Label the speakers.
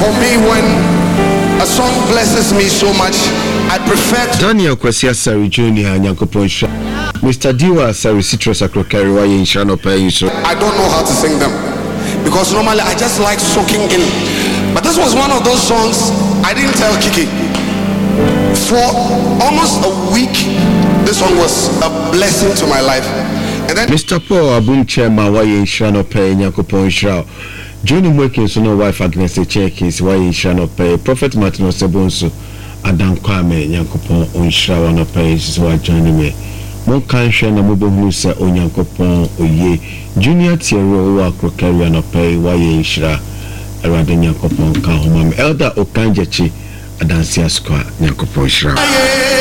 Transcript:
Speaker 1: For me, when a song blesses me so much, I prefer to
Speaker 2: Daniel Kwasia Sari Junior Nyankoponsha. Mr. Diwa Sari Citrus Akrokari Waye Inshano Pay so
Speaker 1: I don't know how to sing them because normally I just like soaking in. But this was one of those songs I didn't tell Kiki. For almost a week, this song was a blessing to my life. And then
Speaker 2: Mr. Paul Abum Chairman Waye Inshano Pay Nyankoponsha. Johnny Mwekins no wife Agnes Chekins Waye Inshano Pay. Prophet Martin Osebonso Adam Kwame Nyankopon Onshra Wano Pay so wa join me. Mon kanhwe na mobehunu se Onyankopon oye Junior Tiero wa Akrokari no Pay Waye Inshra Erade Nyankopon ka homa Elder Okanjechi Adansia Square Nyankopon Shra